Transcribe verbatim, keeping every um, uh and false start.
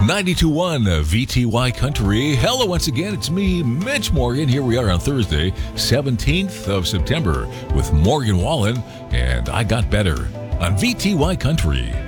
ninety-two point one V T Y Country. Hello once again, it's me, Mitch Morgan. Here we are on Thursday, seventeenth of September with Morgan Wallen and I Got Better on V T Y Country.